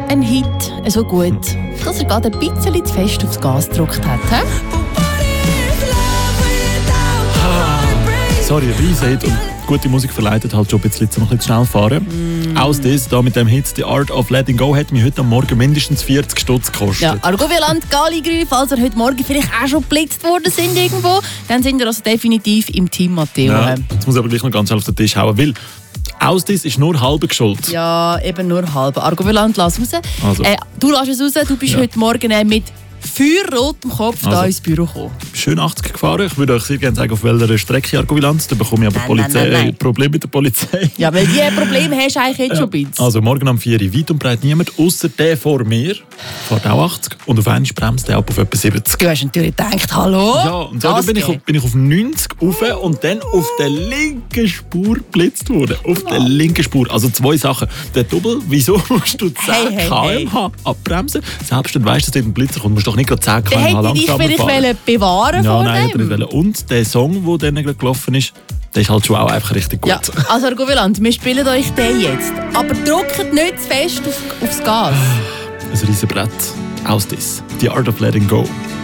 Ein Hit, so gut, dass er gerade ein bisschen zu fest aufs Gas gedrückt hat. He? Sorry, ein Riesen-Hit und gute Musik verleitet halt schon ein bisschen zu schnell fahren. Aus das da mit dem Hit «The Art of Letting Go» hat mich heute am Morgen mindestens 40 Stutz gekostet. Ja, Argovieland, Galligrü, falls ihr heute Morgen vielleicht auch schon geblitzt worden sind irgendwo, dann sind ihr also definitiv im Team Matteo. Ja, jetzt muss ich aber gleich noch ganz schnell auf den Tisch hauen, weil aus das ist nur halbe Schuld. Ja, eben nur halb. Argovieland, lass raus. Also. Du lässt es raus, du bist heute Morgen mit feuerrotem Kopf da ins Büro gekommen. Schön 80 gefahren. Ich würde euch sehr gerne sagen, auf welcher Strecke Argovilanz. Da bekomme ich aber Nein. Probleme mit der Polizei. Ja, weil die Probleme hast du eigentlich jetzt schon ein bisschen. Also morgen um 4 Uhr weit und breit niemand, außer der vor mir. Fährt auch 80 und auf einmal bremst der ab auf etwa 70. Du hast natürlich gedacht, hallo? Ja, und so, dann bin ich auf 90 rauf und dann auf der linken Spur geblitzt worden. Auf der linken Spur. Also 2 Sachen. Der Double, wieso musst du 10 km/h abbremsen? Selbst dann weißt du, dass ein Blitzer kommt, musst du doch nicht gerade 10 km/h langsamer fahren. Hätte ich dich bewahren ja, vor nein, dem? nicht. Und der Song, der dann gerade gelaufen ist, der ist halt schon auch einfach richtig gut. Ja, also Argovieland, wir spielen euch den jetzt. Aber drückt nicht zu fest aufs Gas. Ein riesen Brett. Aus das. «The Art of Letting Go».